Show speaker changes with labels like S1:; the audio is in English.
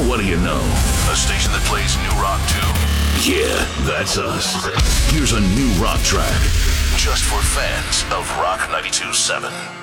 S1: what do you know?
S2: A station that plays new rock too.
S1: Yeah, that's us. Here's a new rock track.
S2: Just for fans of Rock 92.7.